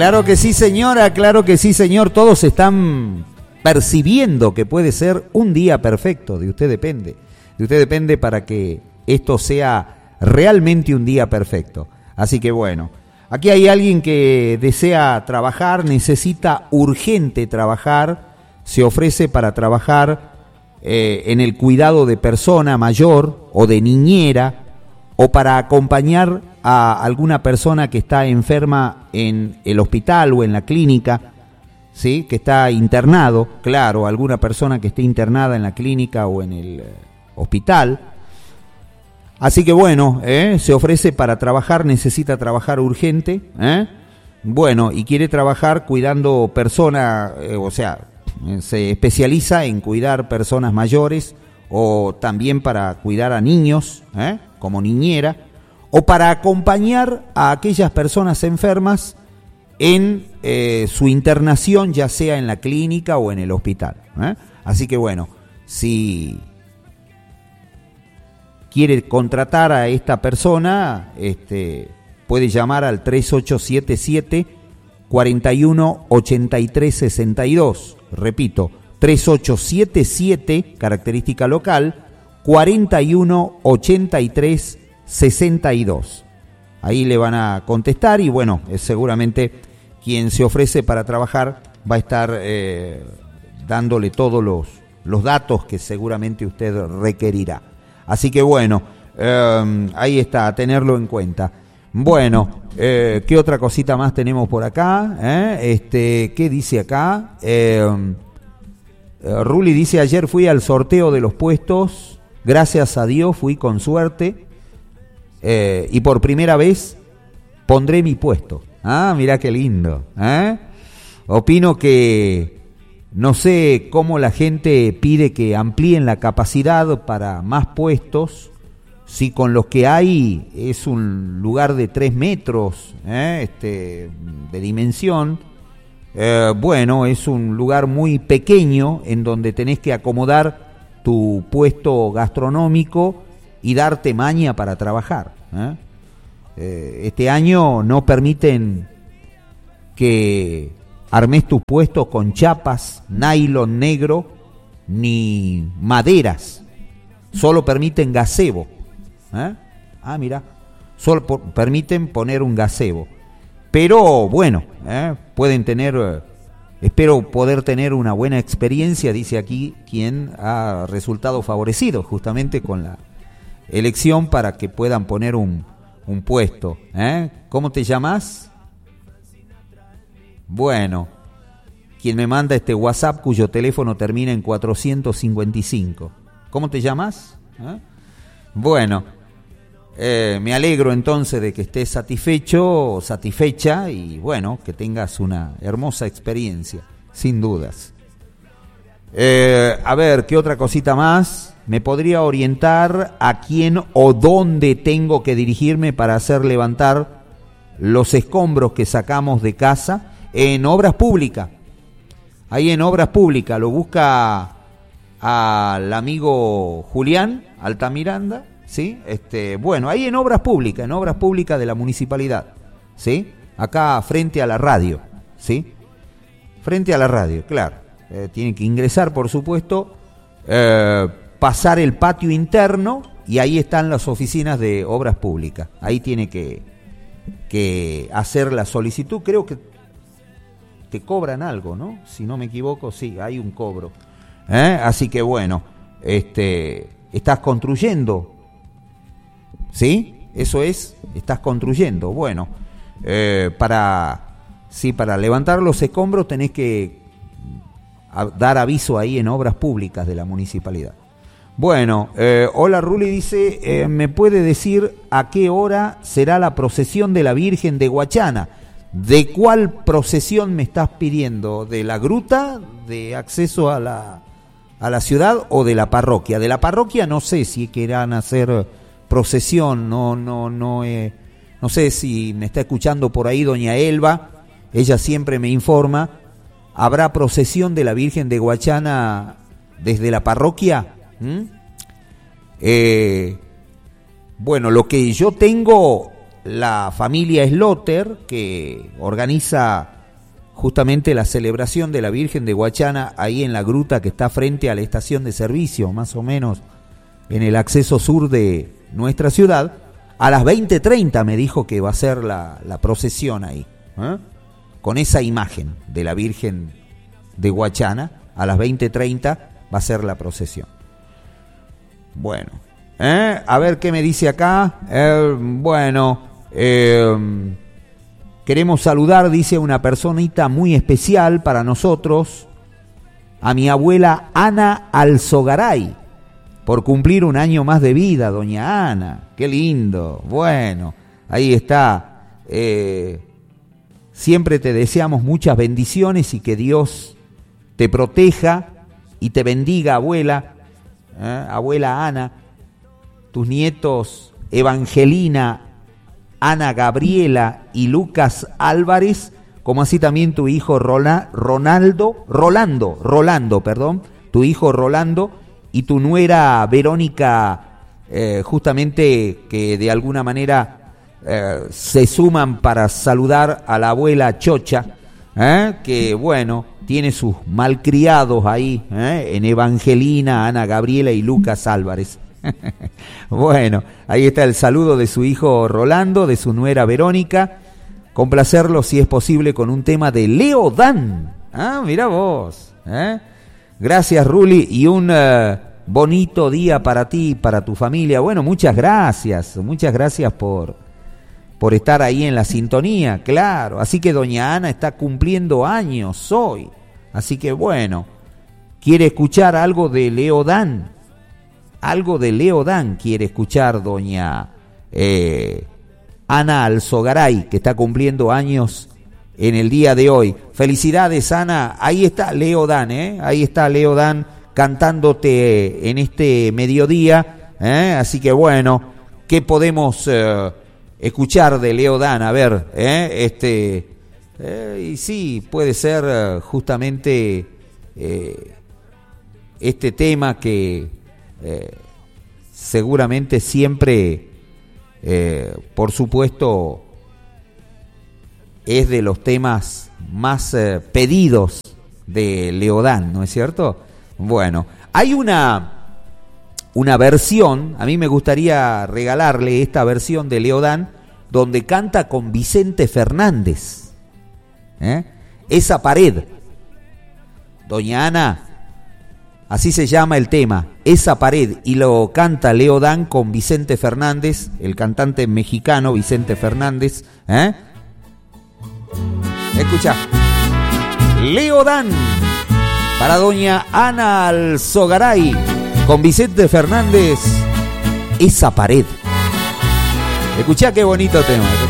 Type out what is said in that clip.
Claro que sí, señora, claro que sí, señor. Todos están percibiendo que puede ser un día perfecto. De usted depende. De usted depende para que esto sea realmente un día perfecto. Así que bueno, aquí hay alguien que desea trabajar, necesita urgente trabajar, se ofrece para trabajar en el cuidado de persona mayor o de niñera, o para acompañar a alguna persona que está enferma en el hospital o en la clínica, ¿sí? Que está internado, claro, alguna persona que esté internada en la clínica o en el hospital. Así que bueno, se ofrece para trabajar, necesita trabajar urgente, bueno, y quiere trabajar cuidando personas, o sea, se especializa en cuidar personas mayores o también para cuidar a niños, como niñera, o para acompañar a aquellas personas enfermas en su internación, ya sea en la clínica o en el hospital. Así que bueno, si quiere contratar a esta persona, puede llamar al 3877 418362. Repito, 3877, característica local, 418362. Ahí le van a contestar y bueno, seguramente quien se ofrece para trabajar va a estar dándole todos los datos que seguramente usted requerirá. Así que bueno, ahí está, a tenerlo en cuenta. Bueno, ¿qué otra cosita más tenemos por acá? ¿Qué dice acá? Ruli dice, ayer fui al sorteo de los puestos, gracias a Dios fui con suerte y por primera vez pondré mi puesto. Ah, mirá qué lindo. Opino que no sé cómo la gente pide que amplíen la capacidad para más puestos, si con los que hay es un lugar de 3 metros de dimensión. Bueno, es un lugar muy pequeño en donde tenés que acomodar tu puesto gastronómico y darte maña para trabajar. Este año no permiten que armes tu puesto con chapas, nylon negro, ni maderas. Solo permiten gazebo. Mira, solo permiten poner un gazebo. Pero bueno, pueden tener, espero poder tener una buena experiencia, dice aquí quien ha resultado favorecido justamente con la elección para que puedan poner un puesto. ¿Cómo te llamas? Bueno, quien me manda este WhatsApp cuyo teléfono termina en 455. ¿Cómo te llamas? Bueno. Me alegro entonces de que estés satisfecho o satisfecha y bueno, que tengas una hermosa experiencia, sin dudas. A ver, ¿qué otra cosita más? ¿Me podría orientar a quién o dónde tengo que dirigirme para hacer levantar los escombros que sacamos de casa? En Obras Públicas. Ahí en Obras Públicas lo busca al amigo Julián Altamiranda. ¿Sí? Bueno, ahí en Obras Públicas de la municipalidad, ¿sí? Acá frente a la radio, ¿sí? Frente a la radio, claro. Tienen que ingresar, por supuesto, pasar el patio interno y ahí están las oficinas de Obras Públicas. Ahí tiene que hacer la solicitud. Creo que te cobran algo, ¿no? Si no me equivoco, sí, hay un cobro. Así que bueno, estás construyendo. ¿Sí? Eso es, estás construyendo. Bueno, para levantar los escombros tenés que dar aviso ahí en Obras Públicas de la municipalidad. Bueno, hola Ruli dice, ¿me puede decir a qué hora será la procesión de la Virgen de Guachana? ¿De cuál procesión me estás pidiendo? ¿De la gruta, de acceso a la ciudad o de la parroquia? De la parroquia no sé si querrán hacer procesión, no sé si me está escuchando por ahí doña Elba, ella siempre me informa. ¿Habrá procesión de la Virgen de Guachana desde la parroquia? Bueno, lo que yo tengo la familia Slotter, que organiza justamente la celebración de la Virgen de Guachana ahí en la gruta que está frente a la estación de servicio, más o menos en el acceso sur de nuestra ciudad. A las 20:30 me dijo que va a ser la procesión ahí, con esa imagen de la Virgen de Guachana. A las 20:30 va a ser la procesión. Bueno, a ver qué me dice acá. Queremos saludar, dice, una personita muy especial para nosotros, a mi abuela Ana Alzogaray, por cumplir un año más de vida. Doña Ana, qué lindo. Bueno, ahí está. Siempre te deseamos muchas bendiciones y que Dios te proteja y te bendiga, abuela, abuela Ana, tus nietos Evangelina, Ana Gabriela y Lucas Álvarez, como así también tu hijo Rolando, tu hijo Rolando y tu nuera Verónica, justamente que de alguna manera se suman para saludar a la abuela Chocha, que bueno, tiene sus malcriados ahí, en Evangelina, Ana Gabriela y Lucas Álvarez. Bueno, ahí está el saludo de su hijo Rolando, de su nuera Verónica. Complacerlo, si es posible, con un tema de Leo Dan. Mirá vos. Gracias, Ruli, y un bonito día para ti y para tu familia. Bueno, muchas gracias por estar ahí en la sintonía, claro. Así que doña Ana está cumpliendo años hoy. Así que bueno, quiere escuchar algo de Leo Dan. Algo de Leo Dan quiere escuchar doña Ana Alzogaray, que está cumpliendo años en el día de hoy. Felicidades, Ana. Ahí está Leo Dan, ahí está Leo Dan cantándote en este mediodía. Así que bueno, ¿qué podemos escuchar de Leo Dan? A ver, y sí, puede ser justamente este tema que seguramente siempre, por supuesto, es de los temas más pedidos de Leo Dan, ¿no es cierto? Bueno, hay una versión, a mí me gustaría regalarle esta versión de Leo Dan, donde canta con Vicente Fernández, Esa pared. Doña Ana, así se llama el tema, Esa pared, y lo canta Leo Dan con Vicente Fernández, el cantante mexicano Vicente Fernández. Escucha, Leo Dan para doña Ana Alzogaray con Vicente Fernández, Esa pared. Escuchá qué bonito tema.